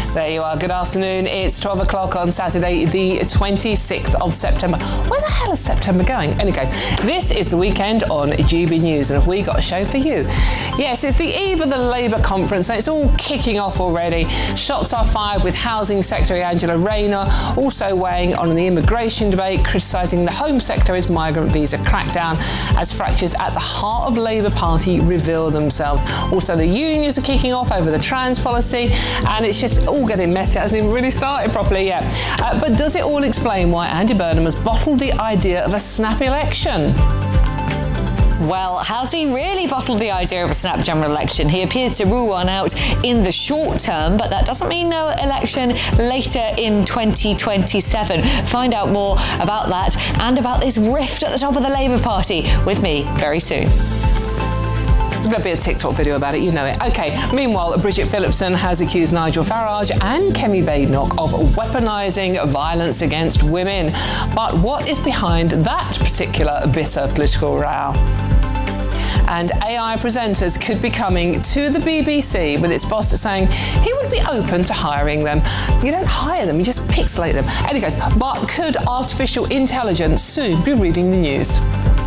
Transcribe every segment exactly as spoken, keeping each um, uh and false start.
There you are. Good afternoon. It's twelve o'clock on Saturday, the twenty-sixth of September. Where the hell is September going? Anyways, this is the weekend on G B News, and have we got a show for you? Yes, it's the eve of the Labour conference, and it's all kicking off already. Shots are fired with Housing Secretary Angela Rayner also weighing on the immigration debate, criticising the Home Secretary's migrant visa crackdown as fractures at the heart of Labour Party reveal themselves. Also, the unions are kicking off over the trans policy, and it's just all getting messy. It hasn't even really started properly yet. Uh, but does it all explain why Andy Burnham has bottled the idea of a snap election? Well, has he really bottled the idea of a snap general election? He appears to rule one out in the short term, but that doesn't mean no election later in twenty twenty-seven. Find out more about that and about this rift at the top of the Labour Party with me very soon. There'll be a TikTok video about it, you know it. OK, meanwhile, Bridget Phillipson has accused Nigel Farage and Kemi Badenoch of weaponising violence against women. But what is behind that particular bitter political row? And A I presenters could be coming to the B B C with its boss saying he would be open to hiring them. You don't hire them, you just pixelate them. Anyways, but could artificial intelligence soon be reading the news?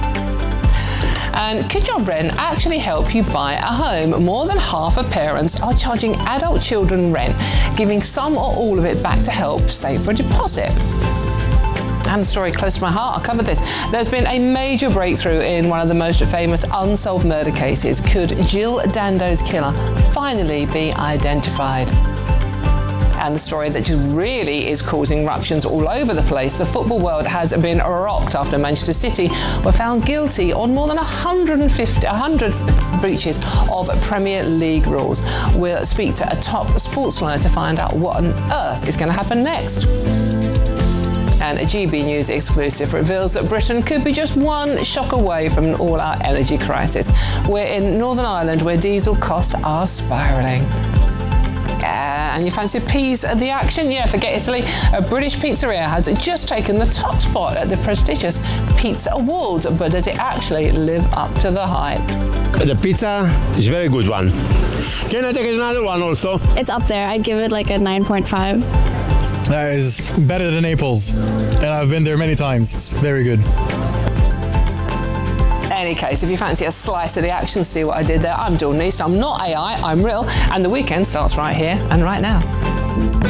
And could your rent actually help you buy a home? More than half of parents are charging adult children rent, giving some or all of it back to help save for a deposit. And a story close to my heart, I'll cover this. There's been a major breakthrough in one of the most famous unsolved murder cases. Could Jill Dando's killer finally be identified? And the story that just really is causing ructions all over the place. The football world has been rocked after Manchester City were found guilty on more than one hundred fifty, one hundred breaches of Premier League rules. We'll speak to a top sports lawyer to find out what on earth is going to happen next. And a G B News exclusive reveals that Britain could be just one shock away from an all-out energy crisis. We're in Northern Ireland, where diesel costs are spiralling. Yeah, and you fancy a piece of the action? Yeah, forget Italy. A British pizzeria has just taken the top spot at the prestigious Pizza Awards, but does it actually live up to the hype? The pizza is a very good one. Can I take another one also? It's up there. I'd give it like a nine point five. That is better than Naples, and I've been there many times. It's very good. In any case, if you fancy a slice of the action, see what I did there. I'm Dawn Neese, I'm not A I, I'm real, and the weekend starts right here and right now.